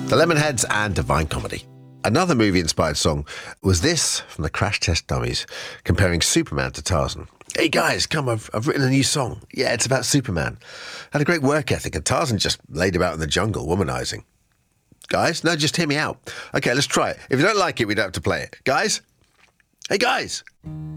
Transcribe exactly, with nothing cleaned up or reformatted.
The Lemonheads and Divine Comedy. Another movie-inspired song was this from the Crash Test Dummies, comparing Superman to Tarzan. Hey guys, come, I've, I've written a new song. Yeah, it's about Superman. Had a great work ethic, and Tarzan just laid about in the jungle, womanizing. Guys, no, just hear me out. Okay, let's try it. If you don't like it, we don't have to play it. Guys? Hey guys!